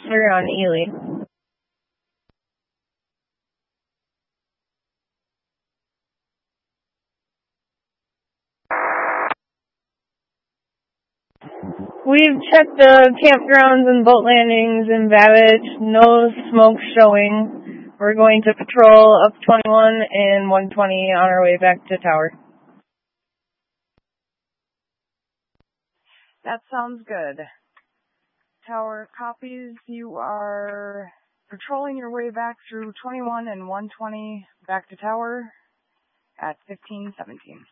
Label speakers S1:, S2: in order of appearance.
S1: We're on Ely. We've checked the campgrounds and boat landings in Babbage. No smoke showing. We're going to patrol up 21 and 120 on our way back to Tower.
S2: That sounds good. Tower copies. You are patrolling your way back through 21 and 120 back to Tower at 15:17.